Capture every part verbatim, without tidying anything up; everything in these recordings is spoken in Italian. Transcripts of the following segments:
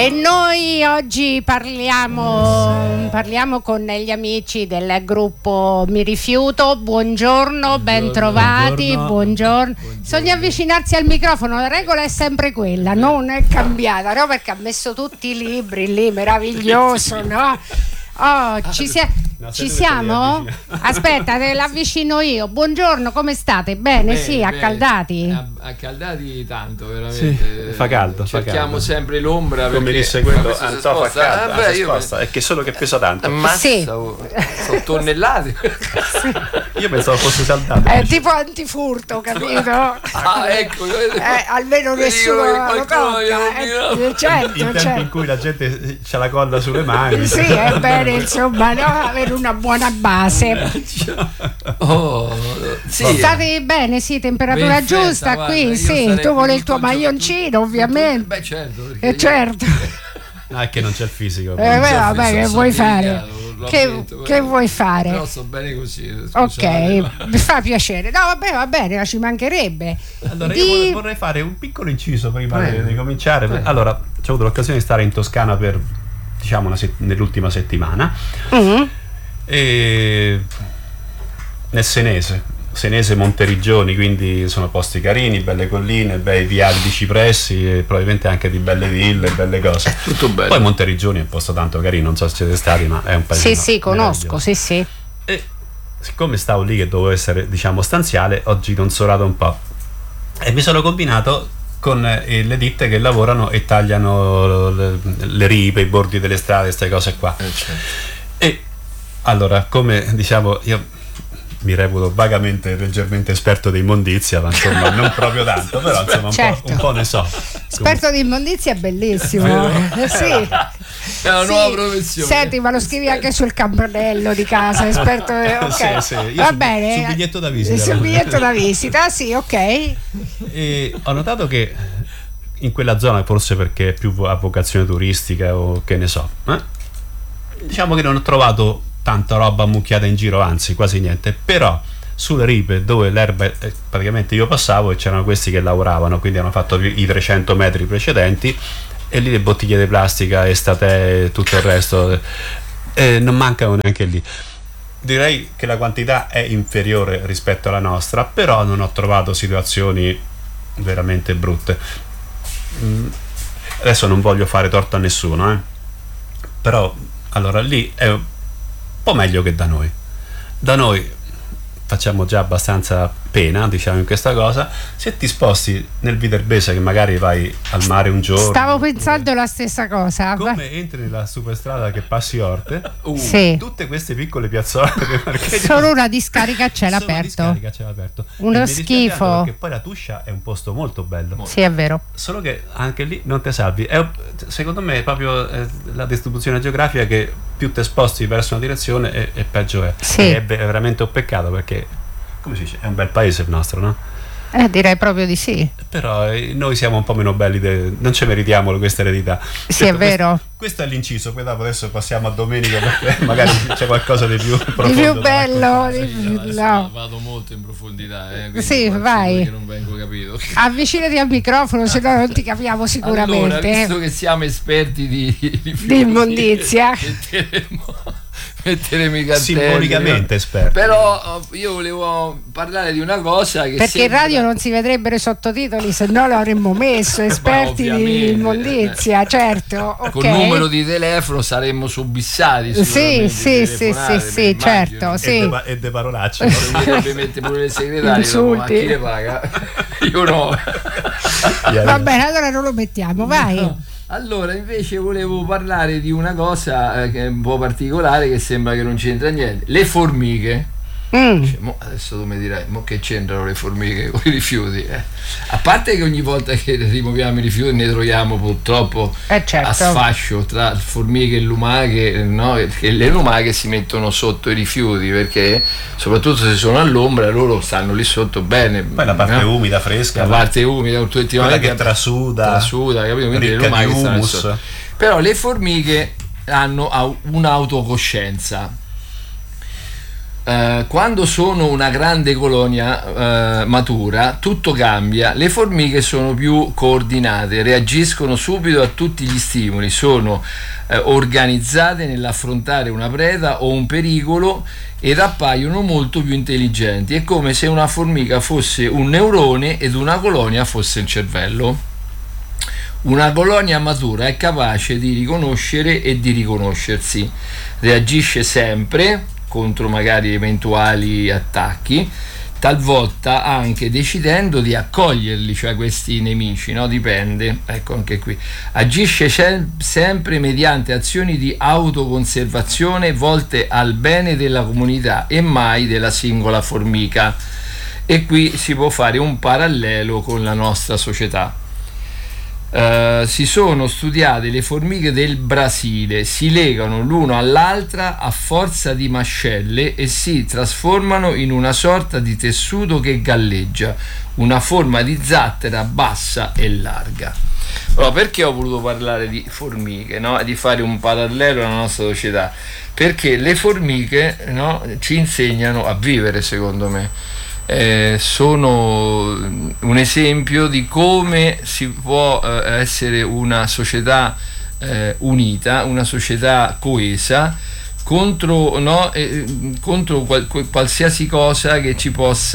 E noi oggi parliamo, parliamo con gli amici del gruppo Mi Rifiuto. Buongiorno, buongiorno ben trovati. Buongiorno. Buongiorno. Bisogna avvicinarsi al microfono, la regola è sempre quella, non è cambiata, no? Perché ha messo tutti i libri lì, meraviglioso, no? Oh, ci, sia, no, ci siamo? Aspetta, te l'avvicino io. Buongiorno, come state? Bene, bene sì, bene. Accaldati? Accaldati tanto, veramente. Sì, fa caldo. Cerchiamo fa caldo. sempre l'ombra. Come disse quello, Antò fa caldo, ah, beh, io sposta, è che solo che pesa tanto. Ammazza, sì. Sono tonnellate. Io pensavo fosse saldato. È tipo antifurto, capito? Ah, ecco. Eh, almeno nessuno lo tocca. Eh, certo, in tempi certo. in cui la gente c'ha la colla sulle mani. Sì, è bene, insomma, no? Avere una buona base. Oh, sì. State bene, sì, temperatura Ben giusta festa, qui, guarda, sì, tu vuoi il tuo tutto, maglioncino, tutto, ovviamente. Beh, certo. Eh, io... certo. Ah, è che non c'è il fisico. Eh, beh, vabbè, che sono vuoi fare? delicato, Che, detto, che vuoi fare? Però sto bene così. Ok, ma... mi fa piacere. No, vabbè, va bene, ma ci mancherebbe. Allora, Di... io vorrei fare un piccolo inciso prima Prego. di cominciare. Prego. Allora, ho avuto l'occasione di stare in Toscana per, diciamo, una set- nell'ultima settimana. Mm. E nel Senese, Senese Monteriggioni, quindi sono posti carini, belle colline, bei viali di cipressi e probabilmente anche di belle ville, belle cose. Tutto bello. Poi Monteriggioni è un posto tanto carino, non so se siete stati, ma è un paese. Sì, sì, conosco, sì, sì. E siccome stavo lì che dovevo essere, diciamo, stanziale, ho gironzolato un po' e mi sono combinato con eh, le ditte che lavorano e tagliano le, le ripe, i bordi delle strade, queste cose qua. Eh, certo. E allora, come diciamo, io mi reputo vagamente, leggermente esperto di immondizia, ma insomma non proprio tanto, però insomma un, certo. po', un po' ne so. Esperto di immondizia è bellissimo. Eh, sì. È una Sì. nuova professione. Senti, ma lo scrivi anche sul campanello di casa, esperto. Ok, Sì, sì. Io va sul- bene. sul biglietto da visita. Sul biglietto da visita, sì, ok. E ho notato che in quella zona, forse perché è più a vocazione turistica o che ne so, eh? diciamo che non ho trovato tanta roba ammucchiata in giro, anzi quasi niente, però sulle ripe dove l'erba eh, praticamente io passavo e c'erano questi che lavoravano, quindi hanno fatto i trecento metri precedenti e lì le bottiglie di plastica, estate e tutto il resto eh, non mancano neanche lì. Direi che la quantità è inferiore rispetto alla nostra, però non ho trovato situazioni veramente brutte. Mm, adesso non voglio fare torto a nessuno, eh? Però allora lì è un po' meglio che da noi. Da noi facciamo già abbastanza pena, diciamo, in questa cosa. Se ti sposti nel Viterbese, che magari vai al mare un giorno, Stavo pensando la stessa cosa. come entri nella superstrada che passi Orte, Uh, Sì. tutte queste piccole piazzole che parcheggiano Solo una discarica a cielo sono aperto. discariche a cielo aperto. Uno E mi dispiace schifo. tanto perché poi la Tuscia è un posto molto bello. Sì, è vero. Solo che anche lì non te salvi. È, secondo me è proprio eh, la distribuzione geografica che più te sposti verso una direzione e, e peggio è. Sì. E è, ve- è veramente un peccato perché, come si dice, è un bel paese il nostro, no? Eh, direi proprio di sì. Però eh, noi siamo un po' meno belli, de- non ci meritiamo questa eredità. Sì, è vero. Questo, questo è l'inciso, poi dopo adesso passiamo a domenica perché magari c'è qualcosa di più profondo. Di più da bello. raccontare. di- io adesso no. vado molto in profondità, eh, quindi Sì, qualsiasi vai. che non vengo capito. Avvicinati al microfono, se no non ti capiamo Allora, sicuramente. visto che siamo esperti di, di, Di immondizia. metteremo, metteremo i cartelli, Simbolicamente no? esperti. Però io volevo parlare di una cosa che Perché in sembra... radio non si vedrebbero i sottotitoli, se no l'avremmo messo, esperti di ovviamente. immondizia, certo. Ok. Col numero di telefono saremmo subissati. Sì, sicuramente, sì, di sì, telefonate, sì, mi sì, immagino. certo, E sì. de, pa- e de parolacce. Dovrebbe mettere pure le segretarie, dopo, ma Insulti. chi le paga? Io no. Va bene, allora non lo mettiamo, vai. No. Allora, invece volevo parlare di una cosa eh, che è un po' particolare, che sembra che non c'entra niente. Le formiche. Mm. Cioè, mo adesso tu mi dirai, mo che c'entrano le formiche con i rifiuti? Eh? A parte che ogni volta che rimuoviamo i rifiuti ne troviamo purtroppo Eh, certo. a sfascio tra formiche e lumache, no? Che le lumache si mettono sotto i rifiuti perché soprattutto se sono all'ombra loro stanno lì sotto bene. Poi la parte no? umida, fresca, La parte umida, quella ultimamente che trasuda, trasuda, capito? Quindi le ricca di lumache stanno humus. sotto. Però le formiche hanno au- un'autocoscienza. Uh, quando sono una grande colonia uh, matura, tutto cambia. Le formiche sono più coordinate, reagiscono subito a tutti gli stimoli, sono uh, organizzate nell'affrontare una preda o un pericolo ed appaiono molto più intelligenti. È come se una formica fosse un neurone ed una colonia fosse il cervello. Una colonia matura è capace di riconoscere e di riconoscersi, reagisce sempre contro magari eventuali attacchi, talvolta anche decidendo di accoglierli, cioè questi nemici, no? Dipende, ecco anche qui. Agisce sem- sempre mediante azioni di autoconservazione volte al bene della comunità e mai della singola formica. E qui si può fare un parallelo con la nostra società. Uh, si sono studiate le formiche del Brasile, si legano l'uno all'altra a forza di mascelle e si trasformano in una sorta di tessuto che galleggia, una forma di zattera bassa e larga. Allora, perché ho voluto parlare di formiche, no? Di fare un parallelo alla nostra società? Perché le formiche, no, ci insegnano a vivere, secondo me. Eh, sono un esempio di come si può eh, essere una società eh, unita, una società coesa contro, no, eh, contro qual- qualsiasi cosa che ci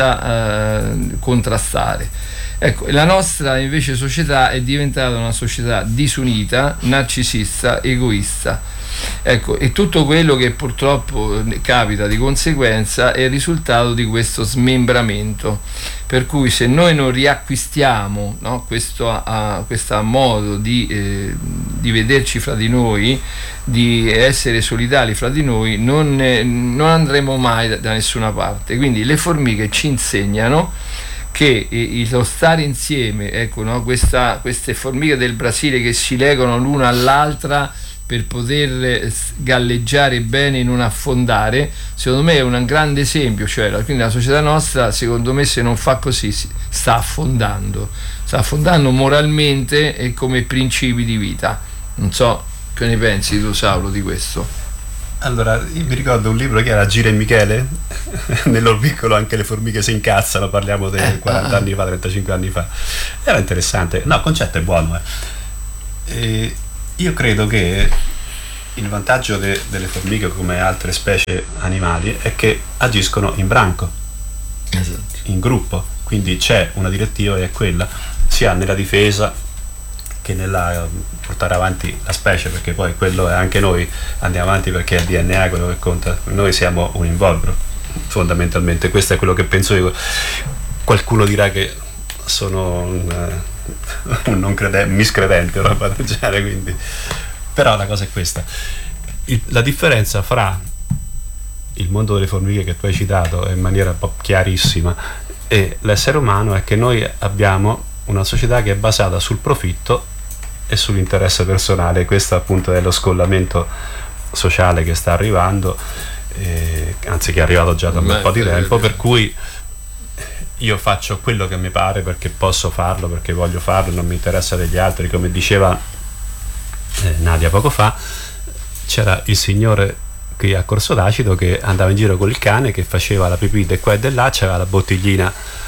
possa eh, contrastare. Ecco, la nostra invece società è diventata una società disunita, narcisista, egoista. Ecco, e tutto quello che purtroppo capita di conseguenza è il risultato di questo smembramento, per cui se noi non riacquistiamo, no, questo a, questo modo di, eh, di vederci fra di noi, di essere solidali fra di noi, non, eh, non andremo mai da, da nessuna parte. Quindi le formiche ci insegnano che eh, lo stare insieme, ecco, no, questa, queste formiche del Brasile che si legano l'una all'altra per poter galleggiare bene e non affondare, secondo me è un grande esempio. Cioè, quindi la società nostra, secondo me, se non fa così sta affondando, sta affondando moralmente e come principi di vita. Non so che ne pensi tu, Saulo, di questo. Allora, io mi ricordo un libro che era Gira e Michele, nell'orbicolo anche le formiche si incazzano, parliamo di quaranta anni fa, trentacinque anni fa. Era interessante, no, il concetto è buono. Eh. E io credo che il vantaggio de- delle formiche come altre specie animali è che agiscono in branco, esatto, in gruppo, quindi c'è una direttiva e è quella, sia nella difesa che nella portare avanti la specie, perché poi quello è anche noi, andiamo avanti perché è il D N A quello che conta, noi siamo un involucro fondamentalmente, questo è quello che penso io. Qualcuno dirà che sono un, un non credente, miscredente o roba del genere, quindi, però la cosa è questa. Il, la differenza fra il mondo delle formiche che tu hai citato in maniera un po' chiarissima e l'essere umano è che noi abbiamo una società che è basata sul profitto e sull'interesse personale. Questo appunto è lo scollamento sociale che sta arrivando, eh, anzi che è arrivato già da un po' di tempo, per cui io faccio quello che mi pare perché posso farlo, perché voglio farlo, non mi interessa degli altri. Come diceva eh, Nadia poco fa, c'era il signore qui a Corso d'Acido che andava in giro con il cane, che faceva la pipì di qua e di là, c'era la bottiglina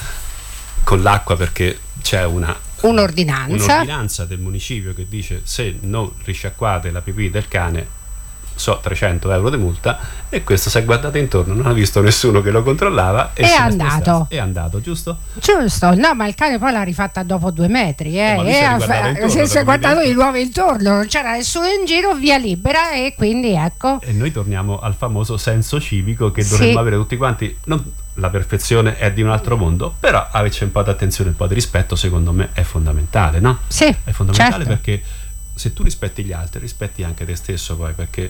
con l'acqua perché c'è una un'ordinanza. un'ordinanza del municipio che dice se non risciacquate la pipì del cane so trecento euro di multa, e questo si è guardato intorno, non ha visto nessuno che lo controllava e è andato è andato, giusto? Giusto, no, ma il cane poi l'ha rifatta dopo due metri, eh, eh, e intorno, si, si è guardato di nuovo intorno, non c'era nessuno in giro, via libera, e quindi ecco. E noi torniamo al famoso senso civico che dovremmo sì. avere tutti quanti. Non, la perfezione è di un altro mondo, però averci un po' di attenzione, un po' di rispetto, secondo me è fondamentale, no? Sì, è fondamentale, certo. Perché se tu rispetti gli altri, rispetti anche te stesso poi, perché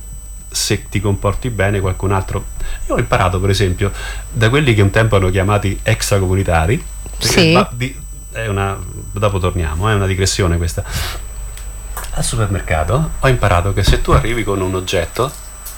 se ti comporti bene qualcun altro. Io ho imparato per esempio da quelli che un tempo hanno chiamati extracomunitari, sì. ma di, è una, dopo torniamo, è una digressione questa. Al supermercato ho imparato che se tu arrivi con un oggetto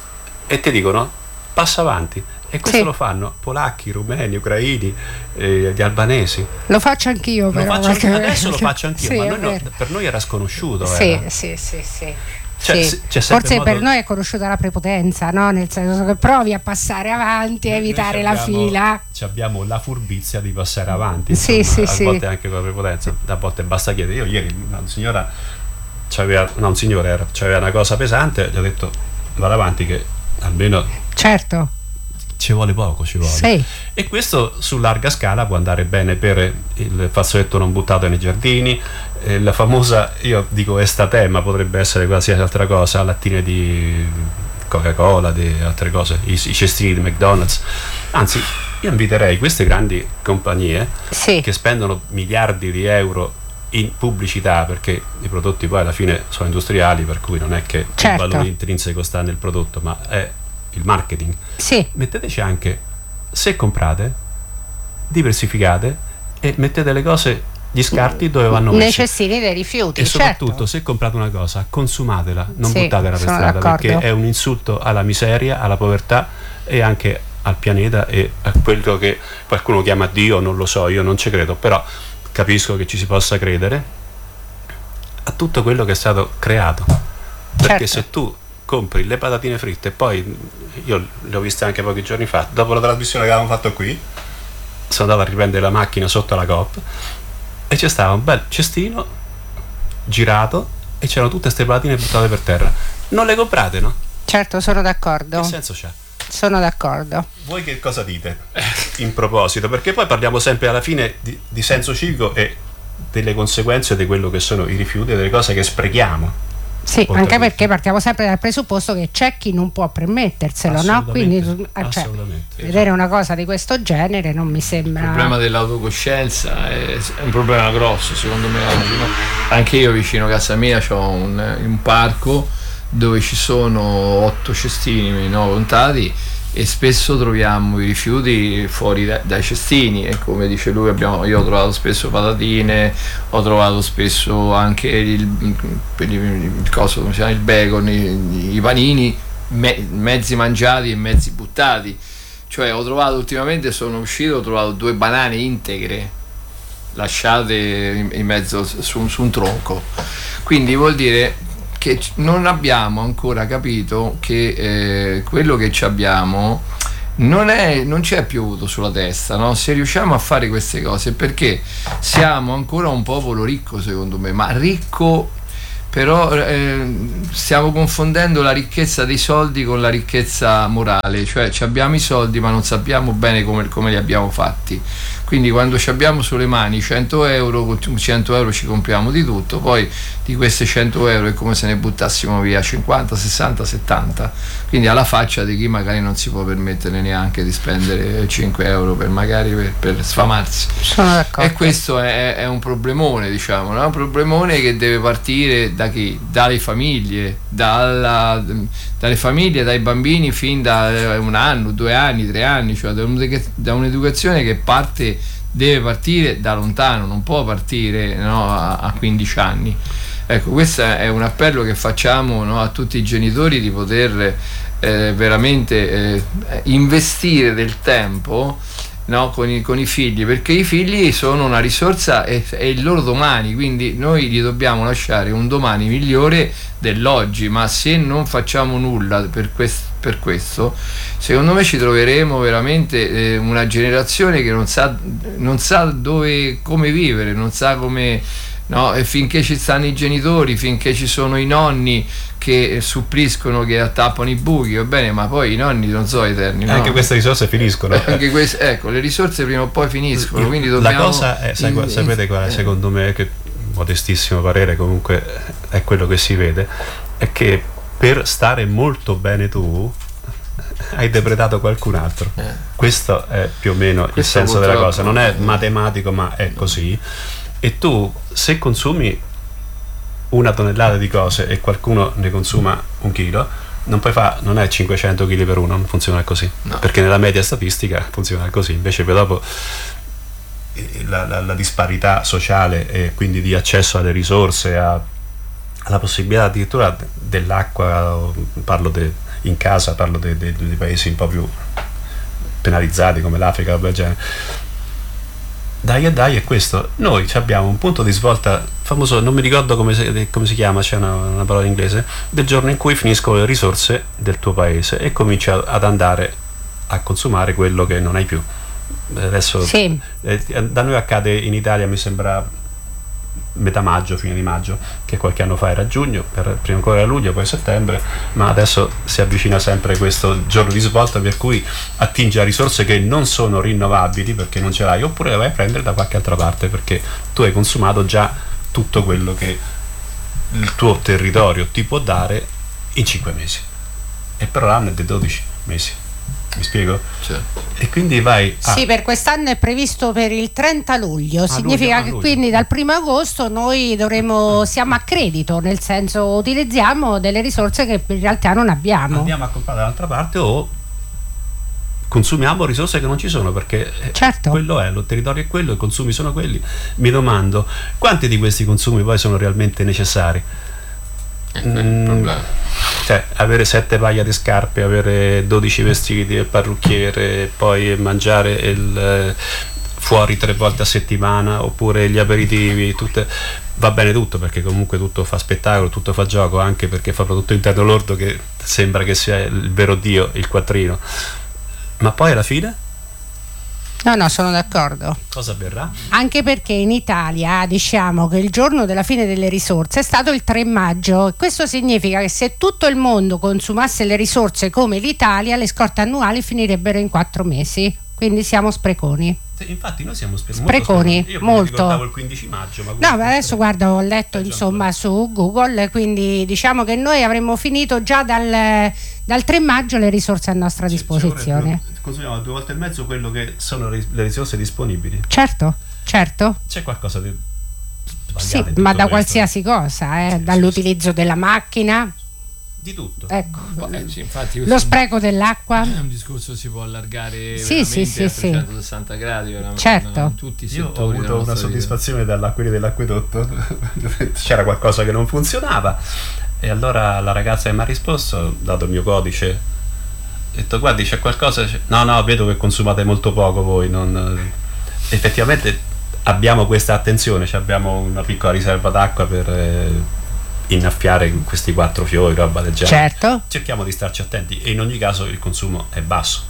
e ti dicono passa avanti, e questo sì. lo fanno polacchi, rumeni, ucraini, eh, gli albanesi. Lo faccio anch'io, lo però faccio anche, adesso lo faccio anch'io, sì, ma noi no, per noi era sconosciuto. Sì, era. sì, sì, sì. Cioè, sì. c'è Forse modo... per noi è conosciuta la prepotenza, no? Nel senso che provi a passare avanti e evitare la fila. Abbiamo la furbizia di passare avanti, insomma, sì, sì, a sì. volte anche con la prepotenza, a volte basta chiedere. Io ieri una signora c'aveva, no un signore era, c'aveva una cosa pesante, gli ho detto vada avanti che almeno certo ci vuole poco, ci vuole. Sì. E questo su larga scala può andare bene per il fazzoletto non buttato nei giardini, eh, la famosa, io dico estatema, potrebbe essere qualsiasi altra cosa, lattine di Coca-Cola, di altre cose, i, i cestini di McDonald's. Anzi, io inviterei queste grandi compagnie sì. che spendono miliardi di euro in pubblicità, perché i prodotti poi alla fine sono industriali, per cui non è che certo. il valore intrinseco sta nel prodotto, ma è il marketing. Sì. Metteteci anche, se comprate, diversificate e mettete le cose, gli scarti dove vanno messi. Nei cestini dei rifiuti. E soprattutto, certo. se comprate una cosa, consumatela, non sì, buttatela per strada, d'accordo. perché è un insulto alla miseria, alla povertà e anche al pianeta e a quello che qualcuno chiama Dio, non lo so, io non ci credo, però capisco che ci si possa credere a tutto quello che è stato creato. Perché certo. se tu compri le patatine fritte e poi, io le ho viste anche pochi giorni fa, dopo la trasmissione che avevamo fatto qui, sono andato a riprendere la macchina sotto la Coop e c'è stato un bel cestino girato e c'erano tutte queste patatine buttate per terra. Non le comprate, no? Certo, sono d'accordo. Che senso c'è? Sono d'accordo. Voi che cosa dite in proposito? Perché poi parliamo sempre alla fine di, di senso civico e delle conseguenze di quello che sono i rifiuti e delle cose che sprechiamo. Sì, anche perché partiamo sempre dal presupposto che c'è chi non può permetterselo, no? Quindi cioè, vedere una cosa di questo genere non mi sembra. Il problema dell'autocoscienza è, è un problema grosso, secondo me oggi, no? Anche io vicino a casa mia ho un, un parco dove ci sono otto cestini no, contati e spesso troviamo i rifiuti fuori da, dai cestini e come dice lui abbiamo, io ho trovato spesso patatine, ho trovato spesso anche il, il, il coso, come si chiama, il bacon, i, i panini me, mezzi mangiati e mezzi buttati, cioè ho trovato ultimamente, sono uscito, ho trovato due banane integre lasciate in, in mezzo su, su un tronco, quindi vuol dire che non abbiamo ancora capito che eh, quello che ci abbiamo non, è, non ci è piovuto sulla testa, no? Se riusciamo a fare queste cose, perché siamo ancora un popolo ricco secondo me, ma ricco però eh, stiamo confondendo la ricchezza dei soldi con la ricchezza morale, cioè abbiamo i soldi ma non sappiamo bene come, come li abbiamo fatti, quindi quando ci abbiamo sulle mani cento euro, con cento euro ci compriamo di tutto, poi di queste cento euro è come se ne buttassimo via cinquanta, sessanta, settanta, quindi alla faccia di chi magari non si può permettere neanche di spendere cinque euro per magari per, per sfamarsi. Sono d'accordo. E questo è, è un problemone, diciamo, no? Un problemone che deve partire da chi? Dalle famiglie, dalla, dalle famiglie, dai bambini fin da un anno, due anni, tre anni, cioè da un'educazione che parte, deve partire da lontano, non può partire no, a, a quindici anni. Ecco, questo è un appello che facciamo no, a tutti i genitori di poter eh, veramente eh, investire del tempo no, con, i, con i figli, perché i figli sono una risorsa e è il loro domani, quindi noi gli dobbiamo lasciare un domani migliore dell'oggi, ma se non facciamo nulla per, quest, per questo, secondo me ci troveremo veramente eh, una generazione che non sa, non sa dove, come vivere, non sa come... No, e finché ci stanno i genitori, finché ci sono i nonni che suppliscono, che attappano i buchi, va bene, ma poi i nonni non sono eterni. No? Anche queste risorse finiscono. Anche queste, ecco, le risorse prima o poi finiscono, quindi dobbiamo... La cosa è, sai, in, sapete qual è, secondo me, che modestissimo parere comunque è quello che si vede, è che per stare molto bene tu hai depredato qualcun altro. Eh. Questo è più o meno Questo il senso della cosa, non è matematico ma è così. E tu se consumi una tonnellata di cose e qualcuno ne consuma un chilo, non puoi fare, non è cinquecento chili per uno, non funziona così, no. Perché nella media statistica funziona così, invece poi dopo la, la, la disparità sociale e quindi di accesso alle risorse, a, alla possibilità addirittura dell'acqua, parlo de, in casa, parlo dei de, de paesi un po' più penalizzati come l'Africa, del genere. dai e dai è questo. Noi abbiamo un punto di svolta famoso, non mi ricordo come si, come si chiama, c'è una, una parola in inglese, del giorno in cui finiscono le risorse del tuo paese e cominci ad andare a consumare quello che non hai più. Adesso sì. eh, da noi accade in Italia, mi sembra metà maggio, fine di maggio, che qualche anno fa era giugno, per, prima ancora era luglio, poi settembre, ma adesso si avvicina sempre questo giorno di svolta per cui attingi a risorse che non sono rinnovabili perché non ce l'hai, oppure le vai a prendere da qualche altra parte perché tu hai consumato già tutto quello che il tuo territorio ti può dare in cinque mesi, e però l'anno è di dodici mesi. Mi spiego? Certo. E quindi vai a... Sì, per quest'anno è previsto per il trenta luglio, ah, significa luglio, che ah, quindi dal primo agosto noi dovremo, siamo a credito, nel senso utilizziamo delle risorse che in realtà non abbiamo. Andiamo a comprare dall'altra parte o consumiamo risorse che non ci sono, perché certo. quello è, lo territorio è quello, i consumi sono quelli. Mi domando quanti di questi consumi poi sono realmente necessari. Mm, cioè avere sette paia di scarpe, avere dodici vestiti del parrucchiere, poi mangiare il, eh, fuori tre volte a settimana, oppure gli aperitivi, tutte, va bene tutto perché comunque tutto fa spettacolo, tutto fa gioco, anche perché fa prodotto interno lordo che sembra che sia il vero Dio, il quattrino, ma poi alla fine no no sono d'accordo. Cosa avverrà? Anche perché in Italia diciamo che il giorno della fine delle risorse è stato il tre maggio, e questo significa che se tutto il mondo consumasse le risorse come l'Italia, le scorte annuali finirebbero in quattro mesi, quindi siamo spreconi. Infatti noi siamo spe- spreconi, molto, io molto. Mi ricordavo il quindici maggio, ma no, ma adesso guarda, ho letto insomma su Google, quindi diciamo che noi avremmo finito già dal, dal tre maggio le risorse a nostra ci, disposizione. Ci consumiamo due volte e mezzo quello che sono le risorse disponibili. Certo, certo. C'è qualcosa di sì, ma da questo. Qualsiasi cosa, eh, sì, dall'utilizzo sì, della macchina, di tutto, ecco. Beh, sì, infatti lo spreco dell'acqua, è un discorso si può allargare sì, sì, sì, a trecentosessanta sì. gradi veramente, certo. in tutti i settori. Io ho avuto una soddisfazione dall'acquire dell'acquedotto c'era qualcosa che non funzionava e allora la ragazza che mi ha risposto, ho dato il mio codice, ho detto guardi c'è qualcosa, no no vedo che consumate molto poco voi, non... effettivamente abbiamo questa attenzione, abbiamo una piccola riserva d'acqua per eh, innaffiare questi quattro fiori, roba del genere. Certo. Cerchiamo di starci attenti e in ogni caso il consumo è basso.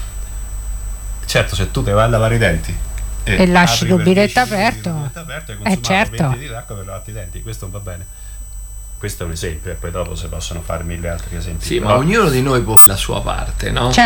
Certo, se tu te vai a lavare i denti e, e lasci il rubinetto aperto, aperto e eh certo, venti litri d'acqua per lavarti i denti, questo non va bene. Questo è un esempio e poi dopo si possono fare mille altri esempi. Sì, però... ma ognuno di noi può fare la sua parte, no? Certo.